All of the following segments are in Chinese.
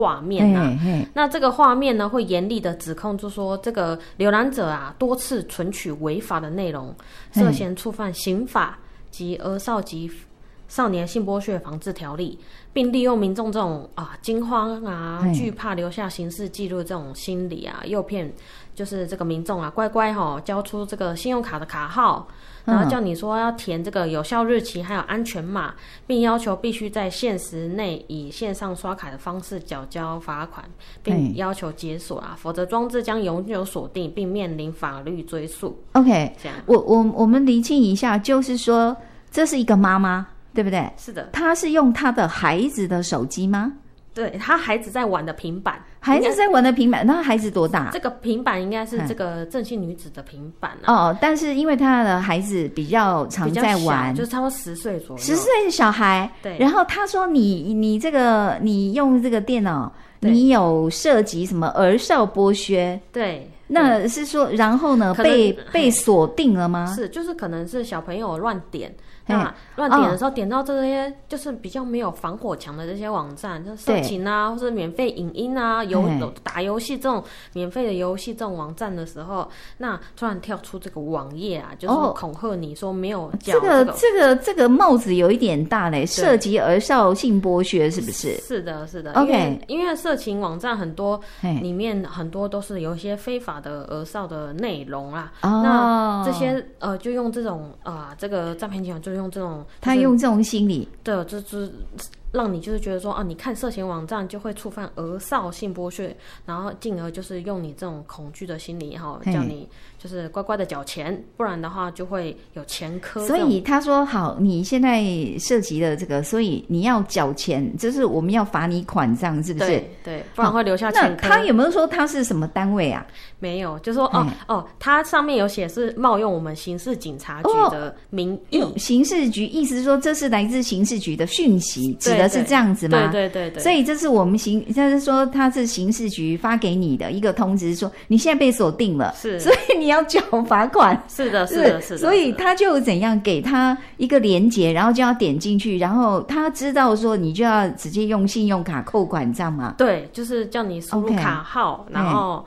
画面啊，那这个画面呢会严厉的指控，就说这个浏览者啊多次存取违法的内容，涉嫌触犯刑法及儿少及少年性剥削防治条例，并利用民众这种惊慌啊、惧怕留下刑事记录这种心理啊，诱骗就是这个民众啊乖乖交出这个信用卡的卡号。然后叫你说要填这个有效日期还有安全码，并要求必须在限时内以线上刷卡的方式缴交罚款，并要求解锁啊，否则装置将永久锁定并面临法律追诉。 OK， 这样我们厘清一下，就是说这是一个妈妈对不对？ 是的。 她是用她的孩子的手机吗？ 对，他孩子在玩的平板， 孩子在玩的平板，那孩子多大？ 这个平板应该是这个郑姓女子的平板啊。 但是因为他的孩子比较常在玩， 就是差不多10岁左右，10 岁的小孩。对。然后他说你这个你用这个电脑，你有涉及什么儿少剥削？对。那是说，然后呢被锁定了吗？ 是，就是可能是小朋友乱点。那乱点的时候，点到这些就是比较没有防火墙的这些网站，像色情啊，或者免费影音啊、打游戏这种免费的游戏这种网站的时候，那突然跳出这个网页啊，就是恐吓你说没有缴这个帽子有一点大嘞，涉及儿少性剥削是不是？ 是的，是的。 OK， 因为色情网站很多，里面很多都是有一些非法的儿少的内容啊。那这些就用这种这个诈骗集团就用这种， 他用这种心理， 对，就是让你就是觉得说你看色情网站就会触犯儿少性剥削，然后进而就是用你这种恐惧的心理叫你就是乖乖的缴钱，不然的话就会有前科。 所以他说好，你现在涉及了这个，所以你要缴钱，就是我们要罚你款账，是不是？ 对，不然会留下前科。 那他有没有说他是什么单位啊？ 没有，就说他上面有写是冒用我们刑事警察局的名义， 刑事局意思是说这是来自刑事局的讯息，指的是这样子吗？ 对。 所以这是我们就是说他是刑事局发给你的一个通知，说你现在被锁定了，是，所以你要缴罚款。是的。所以他就怎样给他一个连结，然后就要点进去，然后他知道说你就要直接用信用卡扣款，这样吗？ 对，就是叫你输入卡号，然后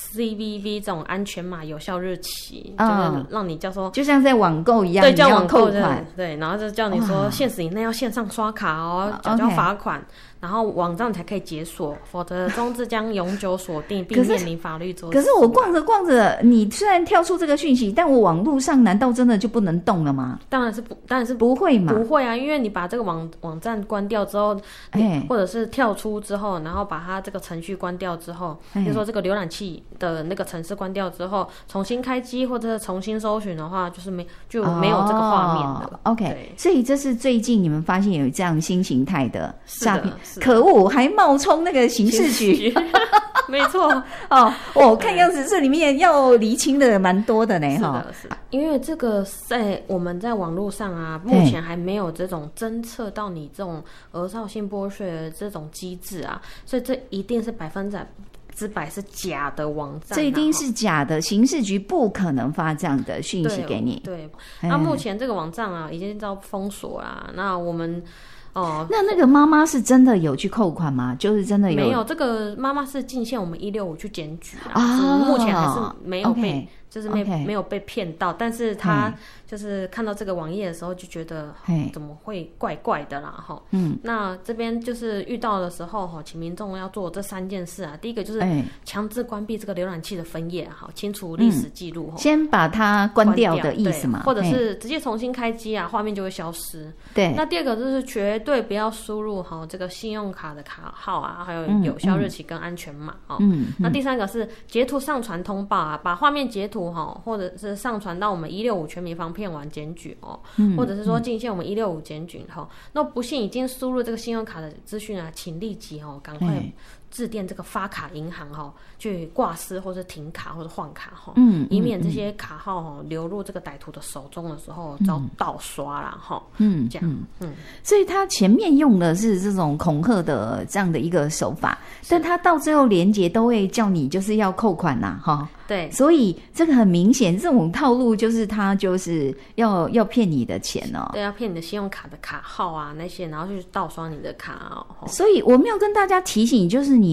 CVV 这种安全码、有效日期，就是让你叫说， 就像在网购一样， 对，叫网购扣款， 对，然后就叫你说限时以内要线上刷卡缴交罚款。然后网站才可以解锁，否则装置将永久锁定并面临法律追诉。 可是我逛着，你虽然跳出这个讯息，但我网络上难道真的就不能动了吗？ 当然是不会嘛， 不会啊，因为你把这个网站关掉之后，或者是跳出之后，然后把它这个程序关掉之后，比如说这个浏览器的那个程式关掉之后，重新开机或者是重新搜寻的话，就是没有这个画面了。 OK， 所以这是最近你们发现有这样新形态的诈骗。可恶，还冒充那个刑事局， 没错。 看样子这里面要厘清的蛮多的呢。 是的，因为这个我们在网络上啊，目前还没有这种侦测到你这种儿少性剥削的这种机制啊，所以这一定是100%是假的网站， 这一定是假的，刑事局不可能发这样的讯息给你。 对，那目前这个网站啊已经遭封锁啦。那我们那个妈妈是真的有去扣款吗？就是真的有？ 没有，这个妈妈是进线我们165去检举啊，目前还是没有被就是没有被骗到，但是他就是看到这个网页的时候就觉得怎么会怪怪的啦齁。那这边就是遇到的时候请民众要做这3件事啊。第一个就是强制关闭这个浏览器的分页，清除历史记录， 先把它关掉的意思嘛， 或者是直接重新开机啊，画面就会消失。对。那第二个就是绝对不要输入这个信用卡的卡号啊，还有有效日期跟安全码那第三个是截图上传通报啊，把画面截图或者是上传到我们165全民防骗网检举或者是说进线我们165检举那不幸已经输入这个信用卡的资讯啊，请立即赶快致电这个发卡银行去挂失或者停卡或者换卡以免这些卡号流入这个歹徒的手中的时候遭盗刷啦这样所以他前面用的是这种恐吓的这样的一个手法，但他到最后连结都会叫你就是要扣款啦对，所以这个很明显，这种套路就是他就是要骗你的钱对，要骗你的信用卡的卡号啊那些，然后去盗刷你的卡所以我没有跟大家提醒，就是你